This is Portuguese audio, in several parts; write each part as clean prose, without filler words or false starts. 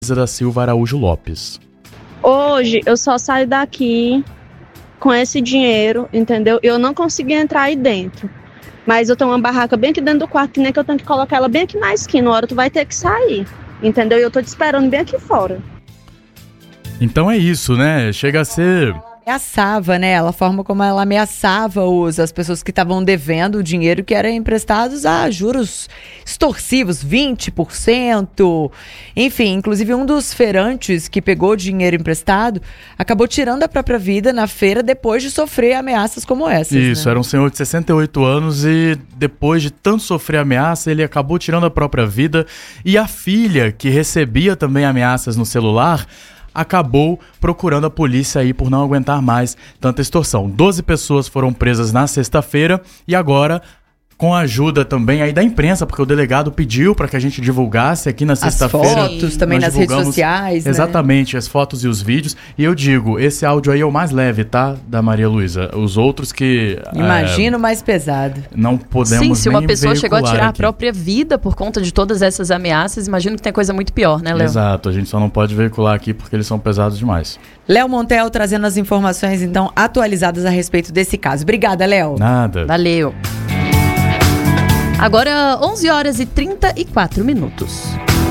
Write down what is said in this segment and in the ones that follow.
da Silva Araújo Lopes. Hoje eu só saio daqui com esse dinheiro, entendeu? Eu não consegui entrar aí dentro. Mas eu tenho uma barraca bem aqui dentro do quarto, que nem que eu tenho que colocar ela bem aqui na esquina. Uma hora tu vai ter que sair, entendeu? E eu tô te esperando bem aqui fora. Então é isso, né? Chega a ser... Ameaçava, né? A forma como ela ameaçava as pessoas que estavam devendo o dinheiro que era emprestados a juros extorsivos, 20%. Enfim, inclusive um dos feirantes que pegou dinheiro emprestado acabou tirando a própria vida na feira depois de sofrer ameaças como essas. Isso, né? Era um senhor de 68 anos e depois de tanto sofrer ameaça, ele acabou tirando a própria vida. E a filha, que recebia também ameaças no celular, acabou procurando a polícia aí por não aguentar mais tanta extorsão. 12 pessoas foram presas na sexta-feira e agora, com a ajuda também aí da imprensa, porque o delegado pediu para que a gente divulgasse aqui na sexta-feira. As fotos também nas redes sociais, exatamente, né? As fotos e os vídeos. E eu digo, esse áudio aí é o mais leve, tá? Da Maria Luísa. Os outros que... Imagino mais pesado. Não podemos Sim, se uma nem pessoa chegou a tirar aqui a própria vida por conta de todas essas ameaças, imagino que tem coisa muito pior, né, Léo? Exato, a gente só não pode veicular aqui porque eles são pesados demais. Léo Montel trazendo as informações, então, atualizadas a respeito desse caso. Obrigada, Léo. Nada. Valeu. Agora, 11 horas e 34 minutos.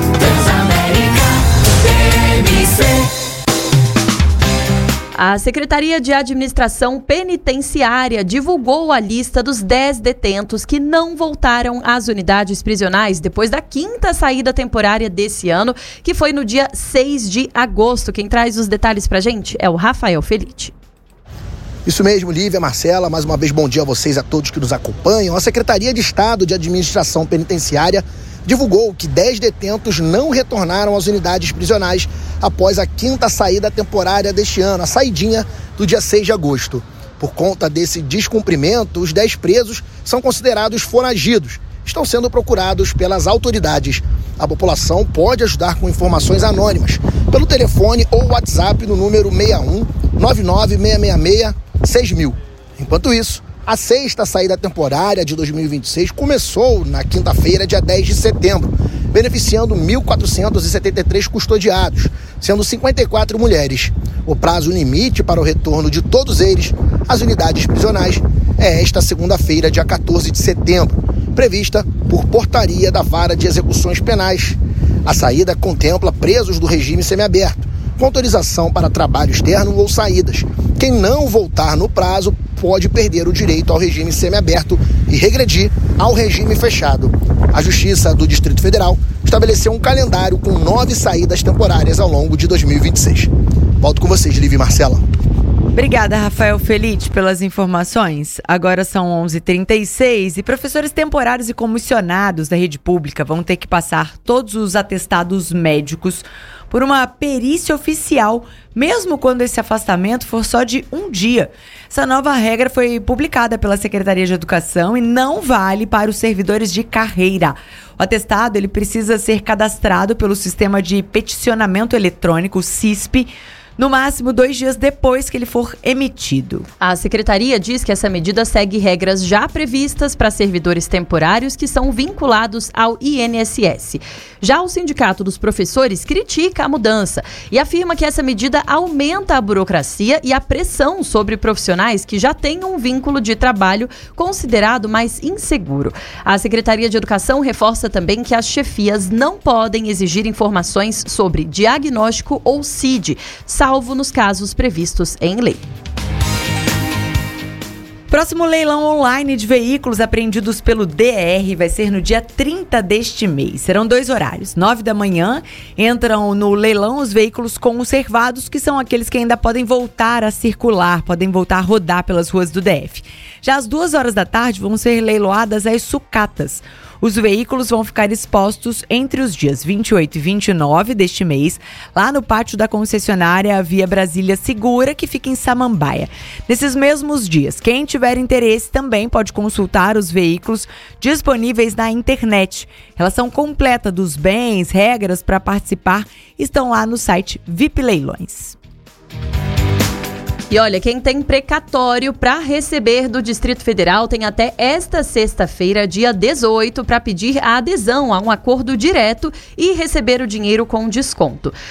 A Secretaria de Administração Penitenciária divulgou a lista dos 10 detentos que não voltaram às unidades prisionais depois da 5ª saída temporária desse ano, que foi no dia 6 de agosto. Quem traz os detalhes pra gente é o Rafael Felite. Isso mesmo, Lívia, Marcela, mais uma vez bom dia a vocês, a todos que nos acompanham. A Secretaria de Estado de Administração Penitenciária divulgou que 10 detentos não retornaram às unidades prisionais após a 5ª saída temporária deste ano, a saidinha do dia 6 de agosto. Por conta desse descumprimento, os 10 presos são considerados foragidos, estão sendo procurados pelas autoridades. A população pode ajudar com informações anônimas pelo telefone ou WhatsApp no número 61 99666 6000. Enquanto isso, a 6ª saída temporária de 2026 começou na quinta-feira, dia 10 de setembro, beneficiando 1.473 custodiados, sendo 54 mulheres. O prazo limite para o retorno de todos eles às unidades prisionais é esta segunda-feira, dia 14 de setembro, prevista por portaria da Vara de Execuções Penais. A saída contempla presos do regime semiaberto, com autorização para trabalho externo ou saídas. Quem não voltar no prazo pode perder o direito ao regime semiaberto e regredir ao regime fechado. A Justiça do Distrito Federal estabeleceu um calendário com 9 saídas temporárias ao longo de 2026. Volto com vocês, Lívia e Marcela. Obrigada, Rafael Felite, pelas informações. Agora são 11h36 e professores temporários e comissionados da rede pública vão ter que passar todos os atestados médicos por uma perícia oficial, mesmo quando esse afastamento for só de um dia. Essa nova regra foi publicada pela Secretaria de Educação e não vale para os servidores de carreira. O atestado ele precisa ser cadastrado pelo Sistema de Peticionamento Eletrônico, SISP, no máximo 2 dias depois que ele for emitido. A secretaria diz que essa medida segue regras já previstas para servidores temporários que são vinculados ao INSS. Já o Sindicato dos Professores critica a mudança e afirma que essa medida aumenta a burocracia e a pressão sobre profissionais que já têm um vínculo de trabalho considerado mais inseguro. A Secretaria de Educação reforça também que as chefias não podem exigir informações sobre diagnóstico ou CID, salvo nos casos previstos em lei. Próximo leilão online de veículos apreendidos pelo DR vai ser no dia 30 deste mês. Serão 2 horários. 9 da manhã entram no leilão os veículos conservados, que são aqueles que ainda podem voltar a circular, podem voltar a rodar pelas ruas do DF. Já às 2 horas da tarde vão ser leiloadas as sucatas. Os veículos vão ficar expostos entre os dias 28 e 29 deste mês, lá no pátio da concessionária Via Brasília Segura, que fica em Samambaia. Nesses mesmos dias, quem tiver interesse também pode consultar os veículos disponíveis na internet. Relação completa dos bens, regras para participar estão lá no site VIP Leilões. E olha, quem tem precatório para receber do Distrito Federal tem até esta sexta-feira, dia 18, para pedir a adesão a um acordo direto e receber o dinheiro com desconto.